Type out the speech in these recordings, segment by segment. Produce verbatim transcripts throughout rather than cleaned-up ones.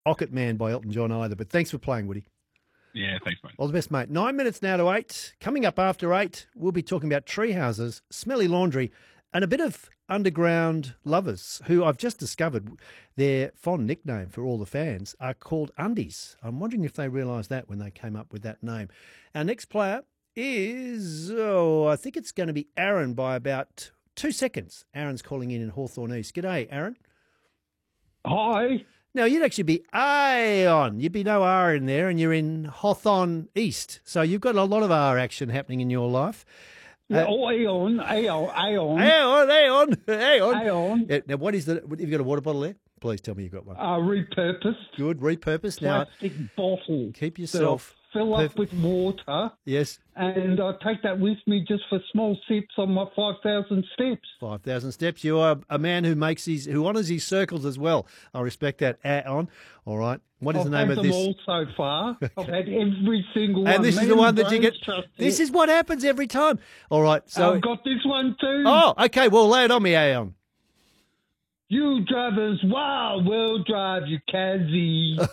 Rocket Man by Elton John either. But thanks for playing, Woody. Yeah, thanks, mate. All the best, mate. Nine minutes now to eight. Coming up after eight, we'll be talking about tree houses, smelly laundry, and a bit of underground lovers who I've just discovered their fond nickname for all the fans are called Undies. I'm wondering if they realised that when they came up with that name. Our next player is, oh, I think it's going to be Aaron by about two seconds. Aaron's calling in in Hawthorne East. G'day, Aaron. Hi. Now, you'd actually be Aon. You'd be no R in there, and you're in Hawthorne East. So you've got a lot of R action happening in your life. Yeah, uh, oh, Aon, Aon, Aon. Aon, Aon, Aon. Aon. Yeah, now, what is the, have you got a water bottle there? Please tell me you've got one. Uh, repurposed. Good, repurposed. Now, plastic bottle. Keep yourself... Fill up with water. Yes. And I take that with me just for small sips on my five thousand steps. five thousand steps. You are a man who makes his, who honours his circles as well. I respect that. Aon. All right. What is I've the name had of them this? all so far. I've had every single one. And this Me is the one and that you get. Brains This Trust is what happens every time. All right. So I've got this one too. Oh, okay. Well, lay it on me, Aon. You drivers, wow, will drive you Kazzy.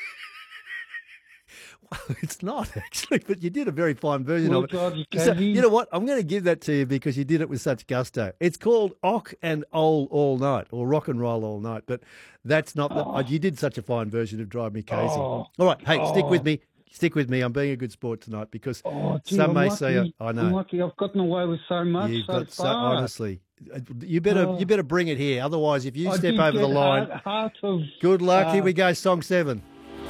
It's not actually, but you did a very fine version Will of drive you it. So, Kazzy. you know what? I'm going to give that to you because you did it with such gusto. It's called Ock and Oll All Night, or Rock and Roll All Night, but that's not the. Oh. You did such a fine version of Drive Me Crazy. Oh. All right, hey, stick Oh. with me. Stick with me. I'm being a good sport tonight because Oh, gee, some I'm may lucky. say I, I know. I'm lucky I've gotten away with so much You've so got so far. honestly. You better Oh. you better bring it here. Otherwise, if you I step did over the get line, Heart, heart of, good luck. uh, Here we go. Song seven.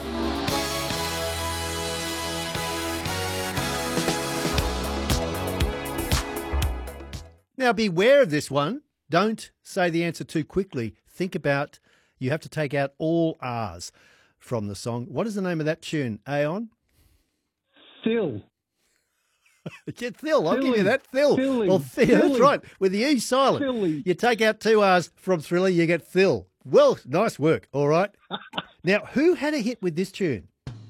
Now, beware of this one. Don't say the answer too quickly. Think about, you have to take out all R's from the song. What is the name of that tune, Aon? Phil. Yeah, Phil, I'll give you Philly. that. Phil. Philly. Well, Phil, that's Philly. right. With the E silent. Philly. You take out two R's from Thriller, you get Phil. Well, nice work. All right. Now, who had a hit with this tune?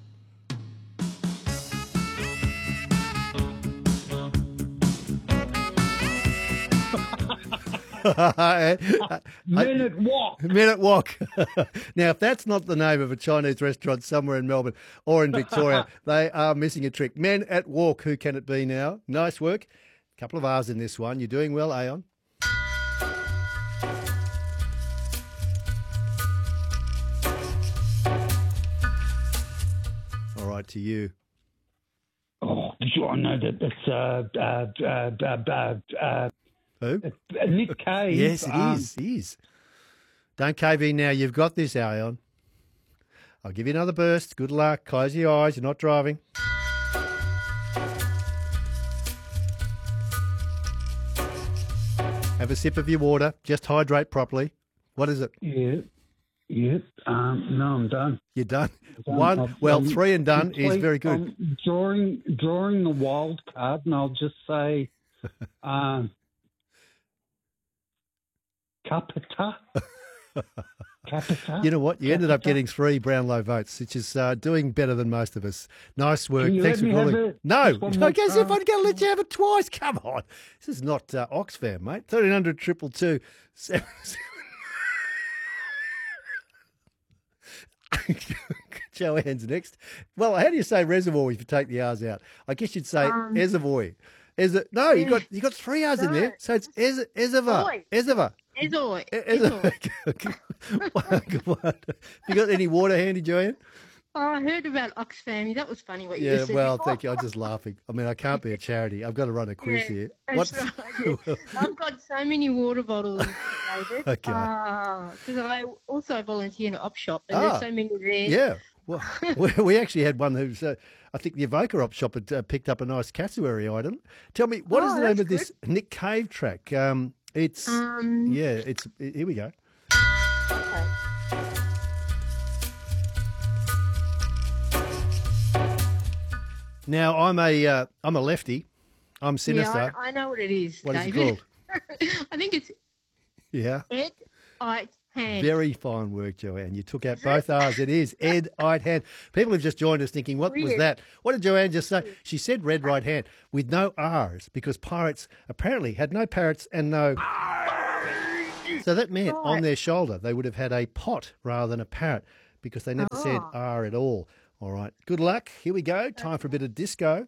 Minute Walk. Minute Walk. Now, if that's not the name of a Chinese restaurant somewhere in Melbourne or in Victoria, they are missing a trick. Men at Walk, who can it be now? Nice work. A couple of R's in this one. You're doing well, Aon. All right, to you. Oh, I know that it's uh, uh, uh, uh, uh, Who? uh, Nick Cave. Yes, it um, is. It is. Don't cave in now. You've got this, Aon. I'll give you another burst. Good luck. Close your eyes. You're not driving. Have a sip of your water. Just hydrate properly. What is it? Yeah, yeah. Um, no, I'm done. You're done. Done. One. I've- Well, I'm three and done is complete- very good. I'm drawing, drawing the wild card, and I'll just say, um, Capita. Capita. You know what? You ended up Capita. getting three Brownlow votes, which is uh, doing better than most of us. Nice work. Can you Thanks let for me have calling. it? No, Just one I more guess if time. I'm going to let you have it twice, come on. This is not uh, Oxfam, mate. thirteen hundred, two two two, seven seven. Joanne's next. Well, how do you say reservoir if you take the R's out? I guess you'd say Um, Ezevoy. Is it? No, you got you got three R's in there, No. so it's Ez Ezeva. Oi. Ezeva. Ezoy. E- Ezoy. Ezeva. You got any water handy, Joanne? Oh, I heard about Oxfam. That was funny what you Yeah, just said. well, before. thank you. I'm just laughing. I mean, I can't be a charity. I've got to run a quiz Yeah, here. that's right, yeah. I've got so many water bottles, David. Okay. Because I also volunteer in an op shop, and Ah, there's so many there. Yeah. Well, we, we actually had one who's, uh, I think the Evoca op shop had uh, picked up a nice cassowary item. Tell me, what is Oh, the name that's of this Nick Cave track? Um, it's, Um, yeah, it's, here we go. okay. Now, I'm a, uh, I'm a lefty. I'm Yeah, sinister. I, I know what it is, What is it David. called? I think it's Yeah. Ed Ite Hand. Very fine work, Joanne. You took out both R's. It is Ed Right Hand. People have just joined us thinking, what was Weird. that? What did Joanne just say? She said red right hand with no R's because pirates apparently had no parrots and no... So that meant on Right. their shoulder they would have had a pot rather than a parrot. because they never said Oh. R at all. All right. Good luck. Here we go. Time for a bit of disco.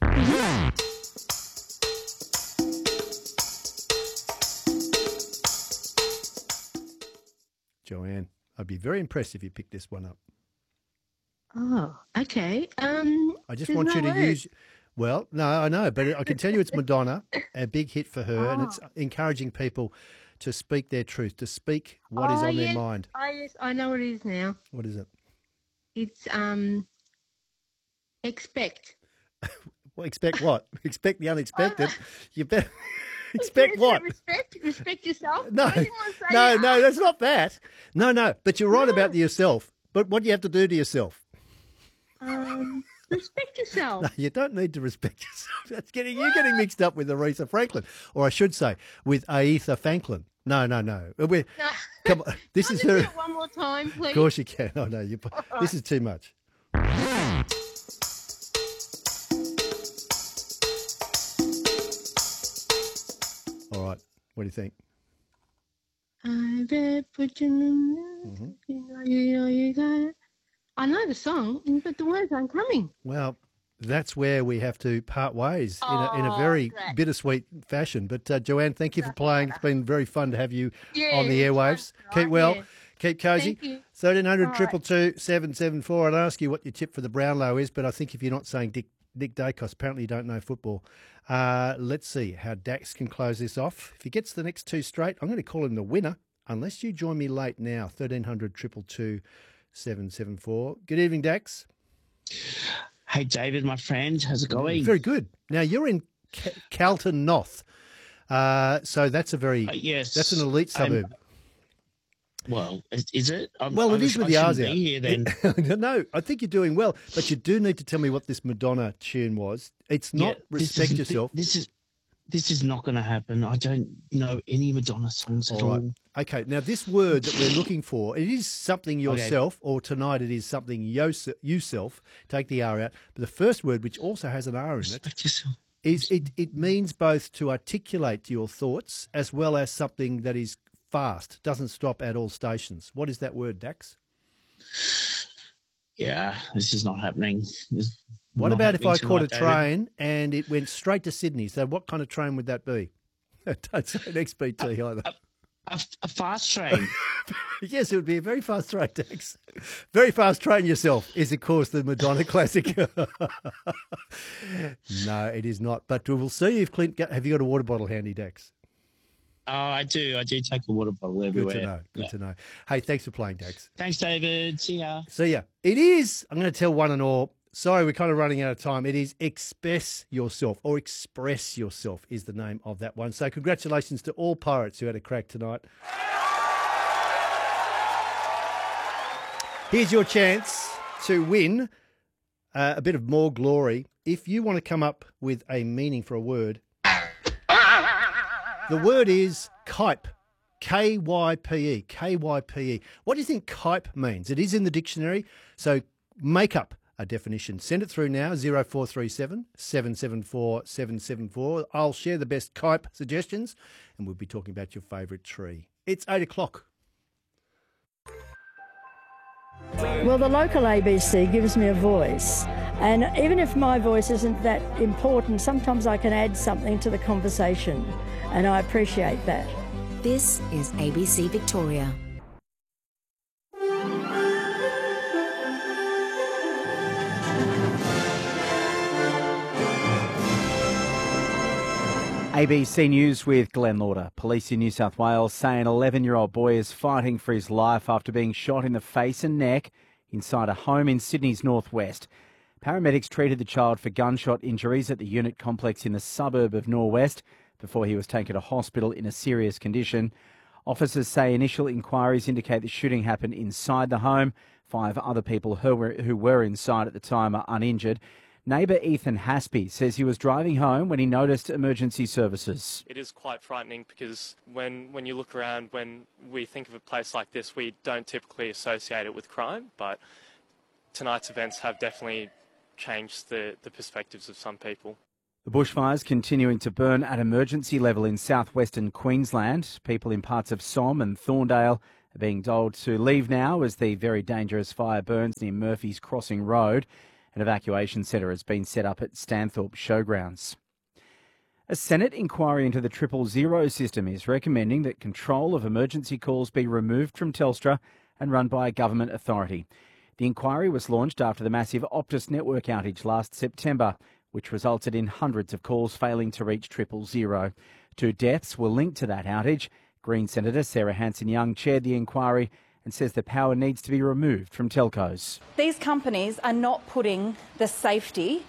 Joanne, I'd be very impressed if you picked this one up. Oh, okay. Um, I just there's want no you to words. use. Well, no, I know, but I can tell you it's Madonna, a big hit for her, and it's Oh. encouraging people to speak their truth, to speak what is Oh, on yes. their mind. Oh, yes, I know what it is now. What is it? It's um, expect. Well, expect what? Expect the unexpected. You better expect Is it what? Respect, respect yourself. No, I didn't want to say no, that. no, that's not that. No, no, but you're right No. about yourself. But what do you have to do to yourself? Um, respect yourself. No, you don't need to respect yourself. That's getting you're getting mixed up with Aretha Franklin, or I should say, with Aretha Franklin. No, no, no. We're, No. come on, this Can I is just her. do it one more time, please. Of course you can. Oh no, you. This is too much. All right. What do you think? I bet put you in you know, you know, you got it. I know the song, but the words aren't coming. Well, that's where we have to part ways in a, in a Oh, very great. bittersweet fashion. But uh, Joanne, thank you for playing. It's been very fun to have you Yeah, on the it's airwaves. fun, Keep right? well. Yeah. Keep cosy. Thank you. thirteen hundred, All two right. two two, seven seven four. I'd ask you what your tip for the Brownlow is, but I think if you're not saying Dick, Nick Dacos, apparently you don't know football. Uh, let's see how Dax can close this off. If he gets the next two straight, I'm going to call him the winner, unless you join me late now. thirteen hundred, two two two, seven seven four. Good evening, Dax. Hey, David, my friend, how's it going? Very good. Now, you're in Ca- Carlton North, uh, so that's a very, Uh, yes. that's an elite I'm- suburb. Well, is, is it? I'm, Well, it I is with the I R's shouldn't out. be here then. No, I think you're doing well, but you do need to tell me what this Madonna tune was. It's not Yeah, this Respect is- Yourself. This is this is not going to happen. I don't know any Madonna songs at All all. right. Okay, now this word that we're looking for, it is something Okay. yourself, or tonight it is something yos- yourself. Take the R out. But the first word, which also has an R in it, Respect yourself. is it, it means both to articulate your thoughts as well as something that is fast, doesn't stop at all stations. What is that word, Dax? Yeah, this is not happening. This What not about if happening I caught a tonight, David. train and it went straight to Sydney? So what kind of train would that be? Don't say an X B T either. A, a fast train. Yes, it would be a very fast train, Dax. Very fast train yourself is, of course, the Madonna classic. No, it is not. But we'll see if Clint, have you got a water bottle handy, Dax? Oh, I do. I do take a water bottle everywhere. Good to know. Good Yeah. to know. Hey, thanks for playing, Dax. Thanks, David. See ya. See ya. It is, I'm going to tell one and all, sorry, we're kind of running out of time. It is Express Yourself, or Express Yourself is the name of that one. So congratulations to all pirates who had a crack tonight. Here's your chance to win uh, a bit of more glory. If you want to come up with a meaning for a word, the word is kype. K Y P E. K Y P E. What do you think kype means? It is in the dictionary, so make up a definition. Send it through now, zero four three seven, seven seven four, seven seven four. I'll share the best kype suggestions, and we'll be talking about your favourite tree. It's eight o'clock. Well, the local A B C gives me a voice, and even if my voice isn't that important, sometimes I can add something to the conversation, and I appreciate that. This is A B C Victoria. A B C News with Glenn Lauder. Police in New South Wales say an eleven-year-old boy is fighting for his life after being shot in the face and neck inside a home in Sydney's northwest. Paramedics treated the child for gunshot injuries at the unit complex in the suburb of Norwest before he was taken to hospital in a serious condition. Officers say initial inquiries indicate the shooting happened inside the home. Five other people who were, who were inside at the time are uninjured. Neighbour Ethan Haspy says he was driving home when he noticed emergency services. It is quite frightening because when, when you look around, when we think of a place like this, we don't typically associate it with crime, but tonight's events have definitely changed the, the perspectives of some people. The bushfires continuing to burn at emergency level in southwestern Queensland. People in parts of Somme and Thorndale are being told to leave now as the very dangerous fire burns near Murphy's Crossing Road. An evacuation centre has been set up at Stanthorpe Showgrounds. A Senate inquiry into the triple zero system is recommending that control of emergency calls be removed from Telstra and run by a government authority. The inquiry was launched after the massive Optus network outage last September, which resulted in hundreds of calls failing to reach triple zero. Two deaths were linked to that outage. Green Senator Sarah Hanson-Young chaired the inquiry and says the power needs to be removed from telcos. These companies are not putting the safety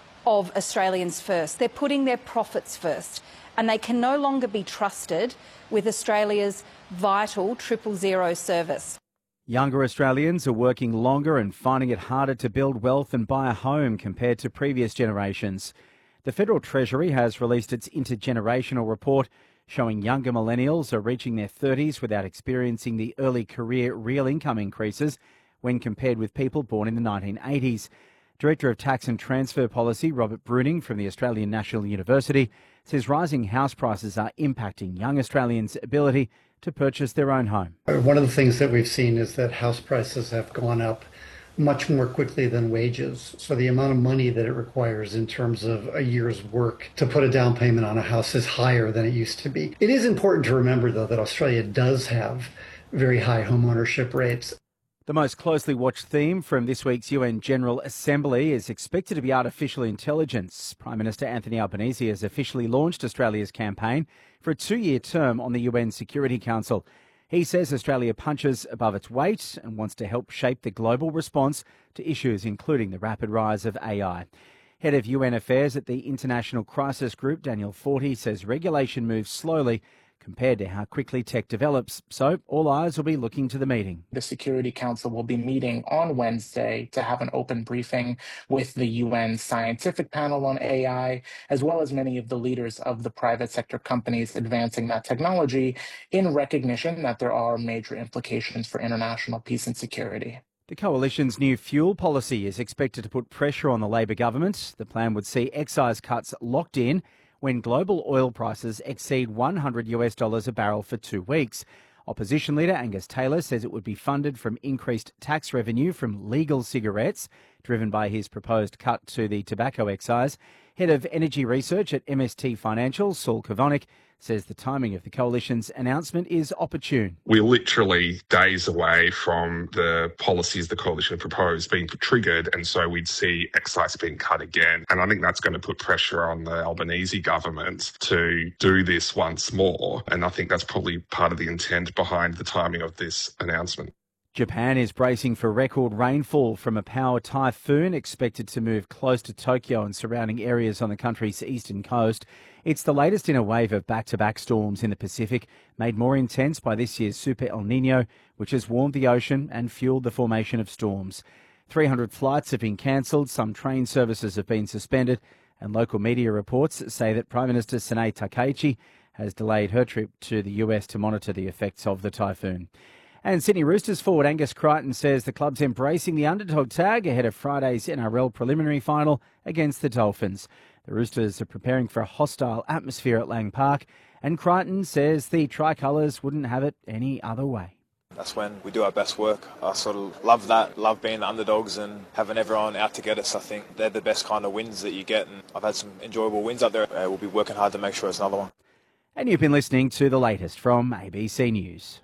of Australians first. They're putting their profits first, and they can no longer be trusted with Australia's vital triple zero service. Younger Australians are working longer and finding it harder to build wealth and buy a home compared to previous generations. The Federal Treasury has released its intergenerational report showing younger millennials are reaching their thirties without experiencing the early career real income increases when compared with people born in the nineteen eighties. Director of Tax and Transfer Policy, Robert Bruning from the Australian National University, says rising house prices are impacting young Australians' ability to purchase their own home. One of the things that we've seen is that house prices have gone up much more quickly than wages. So the amount of money that it requires in terms of a year's work to put a down payment on a house is higher than it used to be. It is important to remember, though, that Australia does have very high home ownership rates. The most closely watched theme from this week's U N General Assembly is expected to be artificial intelligence. Prime Minister Anthony Albanese has officially launched Australia's campaign for a two-year term on the U N Security Council. He says Australia punches above its weight and wants to help shape the global response to issues including the rapid rise of A I. Head of U N Affairs at the International Crisis Group, Daniel Forti, says regulation moves slowly compared to how quickly tech develops, so all eyes will be looking to the meeting. The Security Council will be meeting on Wednesday to have an open briefing with the U N scientific panel on A I, as well as many of the leaders of the private sector companies advancing that technology, in recognition that there are major implications for international peace and security. The Coalition's new fuel policy is expected to put pressure on the Labor government. The plan would see excise cuts locked in when global oil prices exceed one hundred US dollars a barrel for two weeks. Opposition leader Angus Taylor says it would be funded from increased tax revenue from legal cigarettes, driven by his proposed cut to the tobacco excise. Head of Energy Research at M S T Financial, Saul Kavonik, says the timing of the Coalition's announcement is opportune. We're literally days away from the policies the Coalition proposed being triggered, and so we'd see excise being cut again. And I think that's going to put pressure on the Albanese government to do this once more. And I think that's probably part of the intent behind the timing of this announcement. Japan is bracing for record rainfall from a power typhoon expected to move close to Tokyo and surrounding areas on the country's eastern coast. It's the latest in a wave of back-to-back storms in the Pacific, made more intense by this year's Super El Nino, which has warmed the ocean and fueled the formation of storms. three hundred flights have been cancelled, some train services have been suspended, and local media reports say that Prime Minister Sanae Takaichi has delayed her trip to the U S to monitor the effects of the typhoon. And Sydney Roosters forward Angus Crichton says the club's embracing the underdog tag ahead of Friday's N R L preliminary final against the Dolphins. The Roosters are preparing for a hostile atmosphere at Lang Park, and Crichton says the Tricolours wouldn't have it any other way. That's when we do our best work. I sort of love that, love being the underdogs and having everyone out to get us. I think they're the best kind of wins that you get, and I've had some enjoyable wins out there. Uh, we'll be working hard to make sure it's another one. And you've been listening to the latest from A B C News.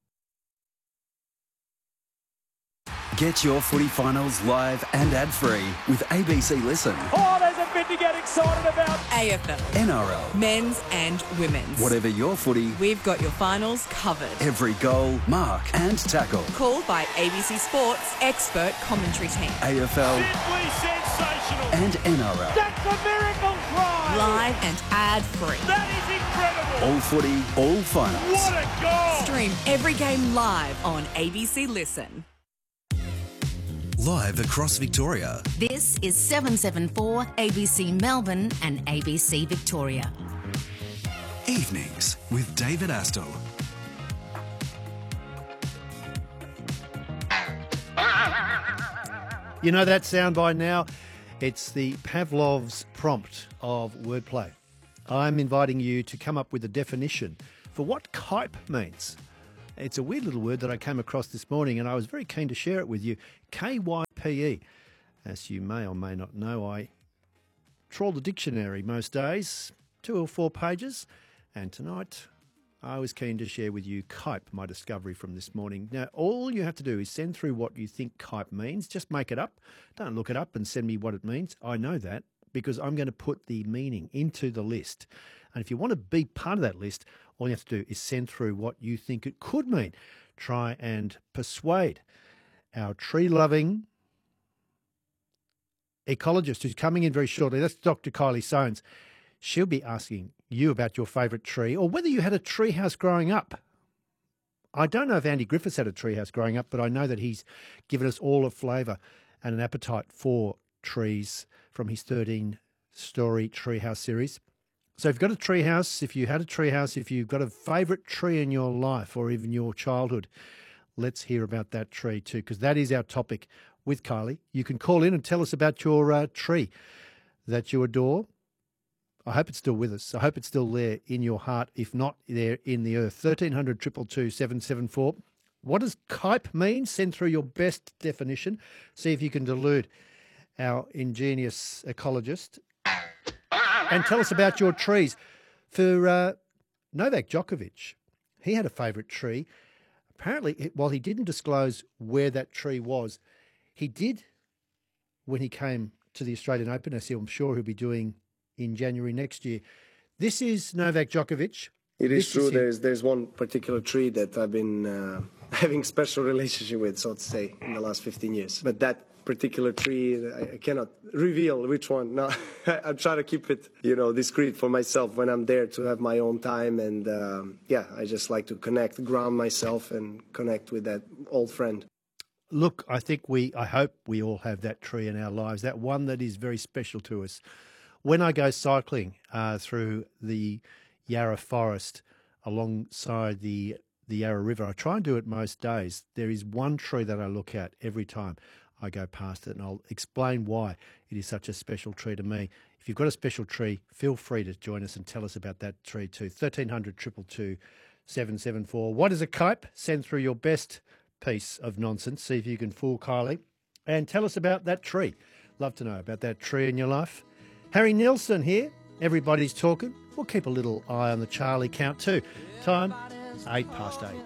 Get your footy finals live and ad-free with A B C Listen. Oh, there's a bit to get excited about. A F L. N R L. Men's and women's. Whatever your footy, we've got your finals covered. Every goal, mark and tackle. Called by A B C Sports expert commentary team. A F L. Simply sensational. And N R L. That's a miracle cry. Live and ad-free. That is incredible. All footy, all finals. What a goal. Stream every game live on A B C Listen. Live across Victoria. This is seven seven four A B C Melbourne and A B C Victoria. Evenings with David Astle. You know that sound by now? It's the Pavlov's prompt of wordplay. I'm inviting you to come up with a definition for what kype means. It's a weird little word that I came across this morning, and I was very keen to share it with you. K Y P E. As you may or may not know, I trawl the dictionary most days, two or four pages, and tonight I was keen to share with you KYPE, my discovery from this morning. Now, all you have to do is send through what you think KYPE means. Just make it up. Don't look it up and send me what it means. I know that because I'm going to put the meaning into the list. And if you want to be part of that list, all you have to do is send through what you think it could mean. Try and persuade our tree-loving ecologist who's coming in very shortly. That's Doctor Kylie Soanes. She'll be asking you about your favourite tree or whether you had a treehouse growing up. I don't know if Andy Griffiths had a treehouse growing up, but I know that he's given us all a flavour and an appetite for trees from his thirteen-storey treehouse series. So if you've got a treehouse, if you had a treehouse, if you've got a favourite tree in your life or even your childhood, let's hear about that tree too, because that is our topic with Kylie. You can call in and tell us about your uh, tree that you adore. I hope it's still with us. I hope it's still there in your heart, if not there in the earth. thirteen hundred, two two two, seven seven four. What does KYPE mean? Send through your best definition. See if you can delude our ingenious ecologist. And tell us about your trees. For uh, Novak Djokovic, he had a favourite tree. Apparently, while he didn't disclose where that tree was, he did when he came to the Australian Open, as I'm sure he'll be doing in January next year. This is Novak Djokovic. It is This true. is him. there's there's one particular tree that I've been uh, having special relationship with, so to say, in the last fifteen years. But that particular tree, I, I cannot reveal which one. No, I'm trying to keep it, you know, discreet for myself when I'm there to have my own time. And um, yeah, I just like to connect, ground myself, and connect with that old friend. Look, I think we, I hope we all have that tree in our lives, that one that is very special to us. When I go cycling uh, through the Yarra Forest alongside the, the Yarra River, I try and do it most days. There is one tree that I look at every time I go past it, and I'll explain why it is such a special tree to me. If you've got a special tree, feel free to join us and tell us about that tree too. thirteen hundred, two two two, seven seven four. What is a KYPE? Send through your best piece of nonsense. See if you can fool Kylie. And tell us about that tree. Love to know about that tree in your life. Harry Nilsson here. Everybody's talking. We'll keep a little eye on the Charlie count too. Time, eight past eight.